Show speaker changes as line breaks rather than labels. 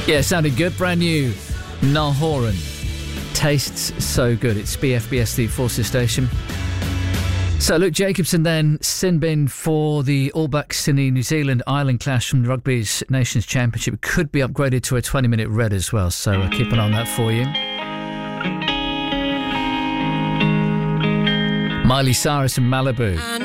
Yeah, sounded good. Brand new Niall Horan. Tastes so good. It's BFBS, the Forces station. So Luke Jacobson then sin bin for the All Blacks in the New Zealand-Ireland clash from the Rugby's Nations Championship. It could be upgraded to a 20-minute red as well, so keep an eye on that for you. Miley Cyrus and Malibu.